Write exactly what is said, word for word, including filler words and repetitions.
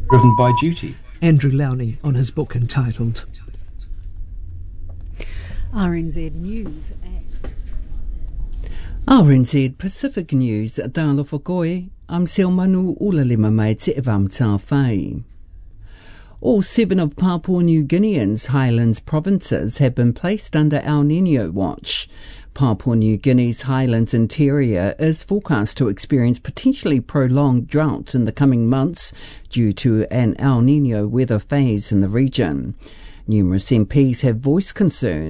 driven by duty. Andrew Lowney on his book entitled R N Z News acts. R N Z Pacific News, Dāla Whakoi, am Seo Manu Ulalima mai te evam tā whai. All seven of Papua New Guinea's highlands provinces have been placed under El Niño watch. Papua New Guinea's highlands interior is forecast to experience potentially prolonged drought in the coming months due to an El Niño weather phase in the region. Numerous M Ps have voiced concern